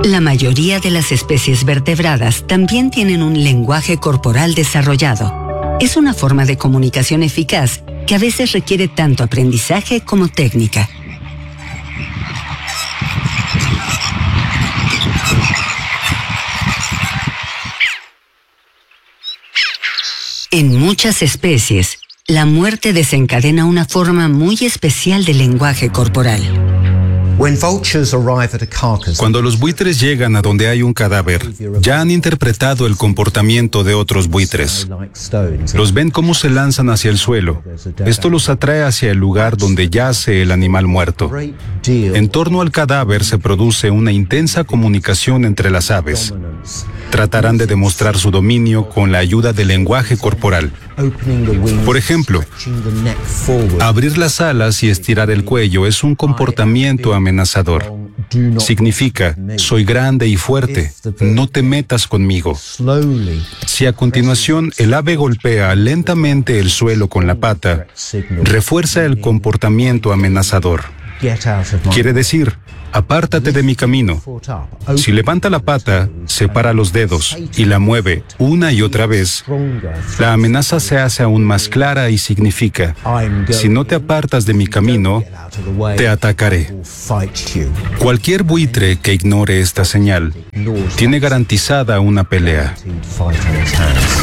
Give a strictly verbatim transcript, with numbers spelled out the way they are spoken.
La mayoría de las especies vertebradas también tienen un lenguaje corporal desarrollado. Es una forma de comunicación eficaz que a veces requiere tanto aprendizaje como técnica. En muchas especies, la muerte desencadena una forma muy especial de lenguaje corporal. Cuando los buitres llegan a donde hay un cadáver, ya han interpretado el comportamiento de otros buitres. Los ven cómo se lanzan hacia el suelo. Esto los atrae hacia el lugar donde yace el animal muerto. En torno al cadáver se produce una intensa comunicación entre las aves. Tratarán de demostrar su dominio con la ayuda del lenguaje corporal. Por ejemplo, abrir las alas y estirar el cuello es un comportamiento amenazador. Significa, soy grande y fuerte, no te metas conmigo. Si a continuación el ave golpea lentamente el suelo con la pata, refuerza el comportamiento amenazador. Quiere decir, apártate de mi camino. Si levanta la pata, separa los dedos y la mueve una y otra vez, la amenaza se hace aún más clara y significa, si no te apartas de mi camino, te atacaré. Cualquier buitre que ignore esta señal tiene garantizada una pelea.